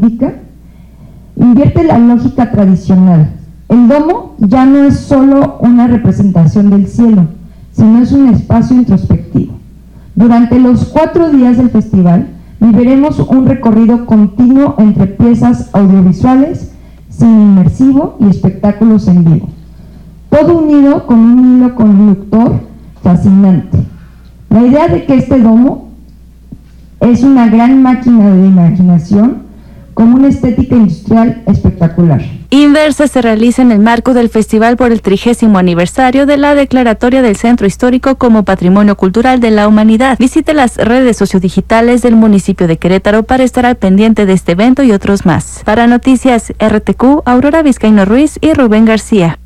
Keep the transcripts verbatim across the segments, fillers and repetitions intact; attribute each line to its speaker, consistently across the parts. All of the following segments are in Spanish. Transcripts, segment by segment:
Speaker 1: indica, invierte la lógica tradicional. El domo ya no es solo una representación del cielo, sino es un espacio introspectivo. Durante los cuatro días del festival, viviremos un recorrido continuo entre piezas audiovisuales, cine inmersivo y espectáculos en vivo. Todo unido con un hilo conductor fascinante. La idea de que este domo es una gran máquina de imaginación con una estética industrial espectacular.
Speaker 2: Inversa se realiza en el marco del festival por el trigésimo aniversario de la declaratoria del Centro Histórico como Patrimonio Cultural de la Humanidad. Visite las redes sociodigitales del municipio de Querétaro para estar al pendiente de este evento y otros más. Para Noticias R T Q, Aurora Vizcaíno Ruiz y Rubén García.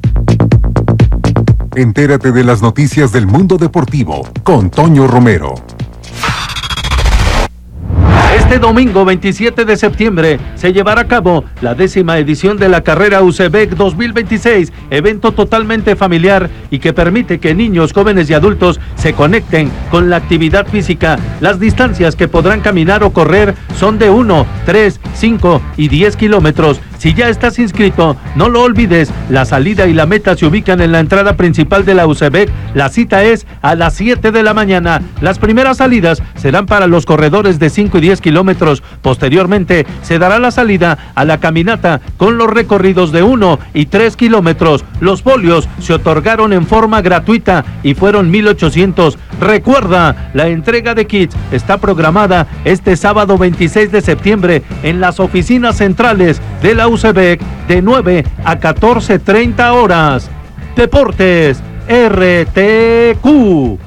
Speaker 3: Entérate de las noticias del mundo deportivo con Toño Romero.
Speaker 4: Este domingo veintisiete de septiembre se llevará a cabo la décima edición de la carrera U C B E C dos mil veintiséis, evento totalmente familiar y que permite que niños, jóvenes y adultos se conecten con la actividad física. Las distancias que podrán caminar o correr son de uno, tres, cinco y diez kilómetros. Si ya estás inscrito, no lo olvides, la salida y la meta se ubican en la entrada principal de la U C B E C. La cita es a las siete de la mañana. Las primeras salidas serán para los corredores de cinco y diez kilómetros. Posteriormente se dará la salida a la caminata con los recorridos de uno y tres kilómetros. Los folios se otorgaron en forma gratuita y fueron mil ochocientos. Recuerda, la entrega de kits está programada este sábado veintiséis de septiembre en las oficinas centrales de la U C B E C de nueve a catorce treinta horas. Deportes R T Q.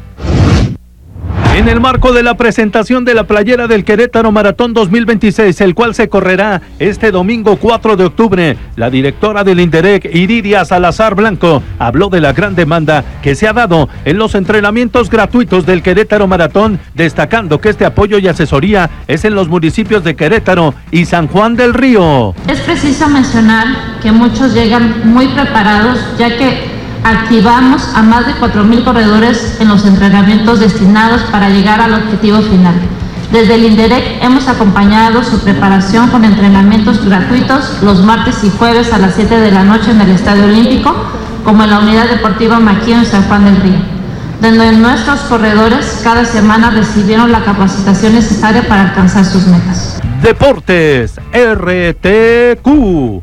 Speaker 4: En el marco de la presentación de la playera del Querétaro Maratón dos mil veintiséis, el cual se correrá este domingo cuatro de octubre, la directora del INDEREC, Iridia Salazar Blanco, habló de la gran demanda que se ha dado en los entrenamientos gratuitos del Querétaro Maratón, destacando que este apoyo y asesoría es en los municipios de Querétaro y San Juan del Río.
Speaker 5: Es preciso mencionar que muchos llegan muy preparados, ya que activamos a más de cuatro mil corredores en los entrenamientos destinados para llegar al objetivo final. Desde el INDEREC hemos acompañado su preparación con entrenamientos gratuitos los martes y jueves a las siete de la noche en el Estadio Olímpico, como en la Unidad Deportiva Maquío en San Juan del Río, donde nuestros corredores cada semana recibieron la capacitación necesaria para alcanzar sus metas.
Speaker 4: Deportes R T Q.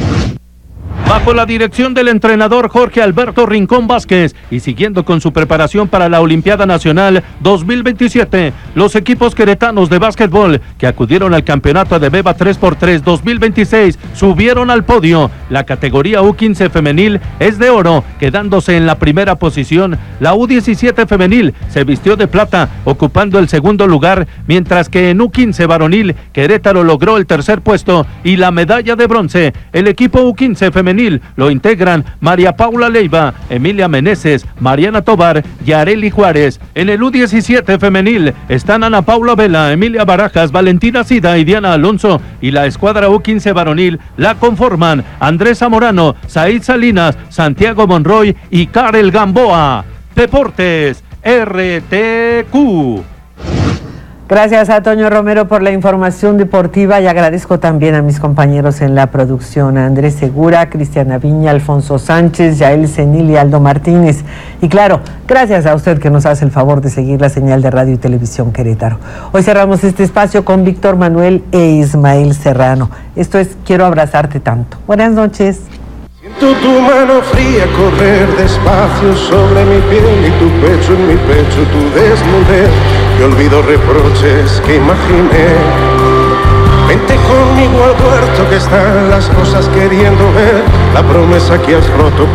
Speaker 4: Bajo la dirección del entrenador Jorge Alberto Rincón Vázquez y siguiendo con su preparación para la Olimpiada Nacional dos mil veintisiete, los equipos queretanos de básquetbol que acudieron al campeonato de Beba tres por tres dos mil veintiséis subieron al podio. La categoría U quince femenil es de oro, quedándose en la primera posición. La U diecisiete femenil se vistió de plata, ocupando el segundo lugar, mientras que en U quince varonil, Querétaro logró el tercer puesto y la medalla de bronce. El equipo U quince femenil lo integran María Paula Leiva, Emilia Meneses, Mariana Tobar y Areli Juárez. En el U diecisiete femenil están Ana Paula Vela, Emilia Barajas, Valentina Sida y Diana Alonso, y la escuadra U quince varonil la conforman Andrés Zamorano, Said Salinas, Santiago Monroy y Karel Gamboa. Deportes R T Q.
Speaker 6: Gracias a Toño Romero por la información deportiva y agradezco también a mis compañeros en la producción, a Andrés Segura, Cristiana Viña, Alfonso Sánchez, Yael Senil y Aldo Martínez. Y claro, gracias a usted que nos hace el favor de seguir la señal de Radio y Televisión Querétaro. Hoy cerramos este espacio con Víctor Manuel e Ismael Serrano. Esto es Quiero abrazarte tanto. Buenas noches.
Speaker 7: Siento tu mano fría correr despacio sobre mi piel y tu pecho en mi pecho, tu desnudez. Te olvido reproches que imaginé. Vente conmigo al huerto que están las cosas queriendo ver la promesa que has roto.